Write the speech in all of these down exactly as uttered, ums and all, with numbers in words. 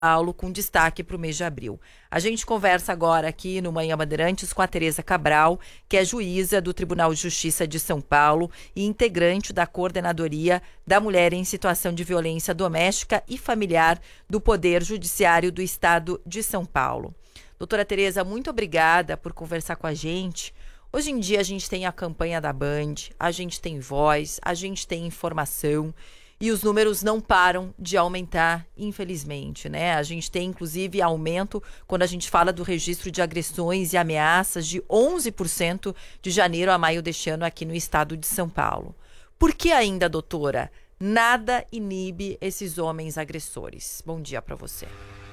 Paulo, com destaque para o mês de abril. A gente conversa agora aqui no Manhã Bandeirantes com a Tereza Cabral, que é juíza do Tribunal de Justiça de São Paulo e integrante da Coordenadoria da Mulher em Situação de Violência Doméstica e Familiar do Poder Judiciário do Estado de São Paulo. Doutora Tereza, muito obrigada por conversar com a gente. Hoje em dia a gente tem a campanha da Band, a gente tem voz, a gente tem informação. E os números não param de aumentar, infelizmente, né? A gente tem, inclusive, aumento quando a gente fala do registro de agressões e ameaças de onze por cento de janeiro a maio deste ano aqui no estado de São Paulo. Por que ainda, doutora, nada inibe esses homens agressores? Bom dia para você.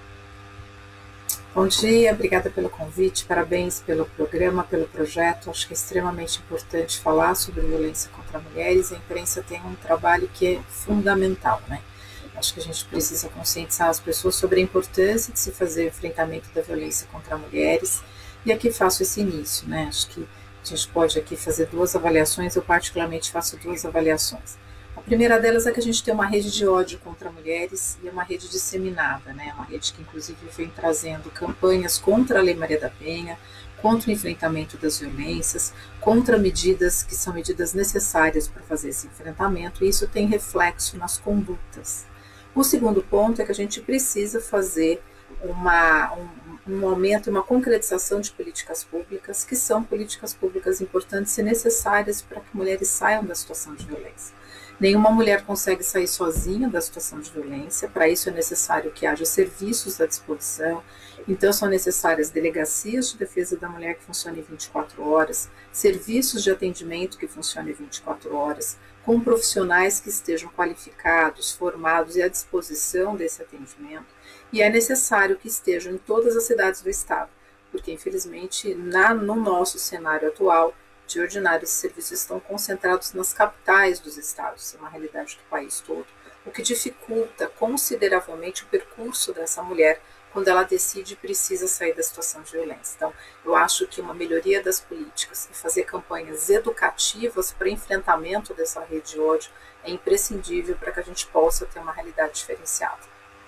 Bom dia, obrigada pelo convite, parabéns pelo programa, pelo projeto. Acho que é extremamente importante falar sobre violência contra mulheres. A imprensa tem um trabalho que é fundamental, né? Acho que a gente precisa conscientizar as pessoas sobre a importância de se fazer o enfrentamento da violência contra mulheres. E aqui faço esse início, né? Acho que a gente pode aqui fazer duas avaliações, eu particularmente faço duas avaliações. A primeira delas é que a gente tem uma rede de ódio contra mulheres e uma rede disseminada, né? Uma rede que inclusive vem trazendo campanhas contra a Lei Maria da Penha, contra o enfrentamento das violências, contra medidas que são medidas necessárias para fazer esse enfrentamento, e isso tem reflexo nas condutas. O segundo ponto é que a gente precisa fazer uma, um, um aumento, uma concretização de políticas públicas, que são políticas públicas importantes e necessárias para que mulheres saiam da situação de violência. Nenhuma mulher consegue sair sozinha da situação de violência, para isso é necessário que haja serviços à disposição, então são necessárias delegacias de defesa da mulher que funcionem vinte e quatro horas, serviços de atendimento que funcionem vinte e quatro horas, com profissionais que estejam qualificados, formados e à disposição desse atendimento, e é necessário que estejam em todas as cidades do estado, porque infelizmente na, no nosso cenário atual, de ordinário, esses serviços estão concentrados nas capitais dos estados, é uma realidade do país todo, o que dificulta consideravelmente o percurso dessa mulher quando ela decide e precisa sair da situação de violência. Então, eu acho que uma melhoria das políticas e fazer campanhas educativas para enfrentamento dessa rede de ódio é imprescindível para que a gente possa ter uma realidade diferenciada.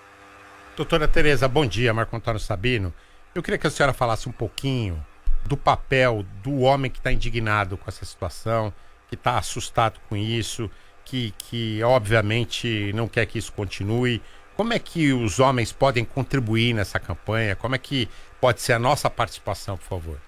Doutora Tereza, bom dia, Marco Antônio Sabino. Eu queria que a senhora falasse um pouquinho do papel do homem que está indignado com essa situação, que está assustado com isso, que, que obviamente não quer que isso continue. Como é que os homens podem contribuir nessa campanha? Como é que pode ser a nossa participação, por favor?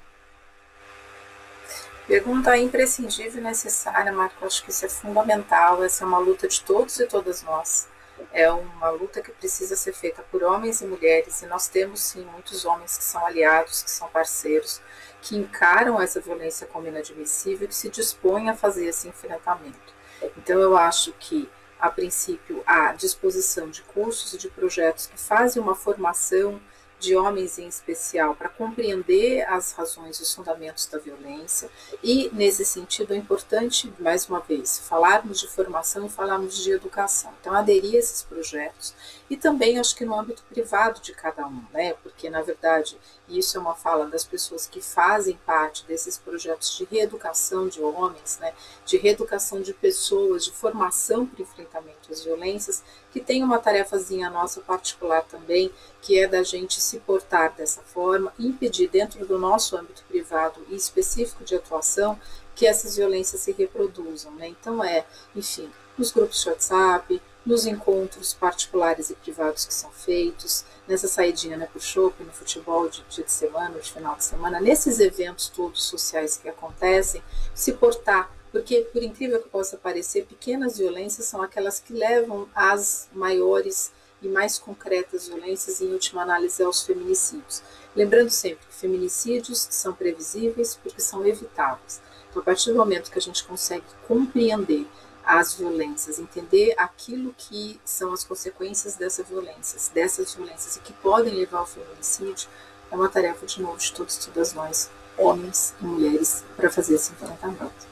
Pergunta imprescindível e necessária, Marco. Acho que isso é fundamental. Essa é uma luta de todos e todas nós. É uma luta que precisa ser feita por homens e mulheres, e nós temos sim muitos homens que são aliados, que são parceiros, que encaram essa violência como inadmissível e que se dispõem a fazer esse enfrentamento. Então eu acho que, a princípio, há disposição de cursos e de projetos que fazem uma formação de homens em especial para compreender as razões e os fundamentos da violência, e nesse sentido é importante, mais uma vez, falarmos de formação e falarmos de educação. Então aderir a esses projetos, e também acho que no âmbito privado de cada um, né? Porque na verdade isso é uma fala das pessoas que fazem parte desses projetos de reeducação de homens, né? De reeducação de pessoas, de formação para o enfrentamento às violências, que tem uma tarefazinha nossa particular também, que é da gente se portar dessa forma e impedir dentro do nosso âmbito privado e específico de atuação que essas violências se reproduzam, né? Então é, enfim, nos grupos de WhatsApp, nos encontros particulares e privados que são feitos, nessa saidinha, né, para o shopping, no futebol de dia de semana, de final de semana, nesses eventos todos sociais que acontecem, se portar, porque, por incrível que possa parecer, pequenas violências são aquelas que levam às maiores e mais concretas violências, e em última análise aos feminicídios. Lembrando sempre que feminicídios são previsíveis porque são evitáveis. Então, a partir do momento que a gente consegue compreender as violências, entender aquilo que são as consequências dessas violências, dessas violências e que podem levar ao feminicídio, é uma tarefa, de novo, de todos e todas nós, homens e mulheres, para fazer esse enfrentamento.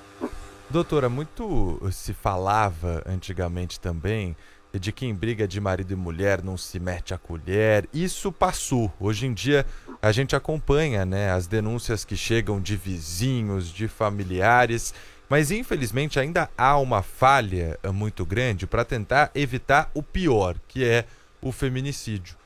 Doutora, muito se falava antigamente também de que em briga de marido e mulher não se mete a colher. Isso passou. Hoje em dia a gente acompanha, né, as denúncias que chegam de vizinhos, de familiares, mas infelizmente ainda há uma falha muito grande para tentar evitar o pior, que é o feminicídio.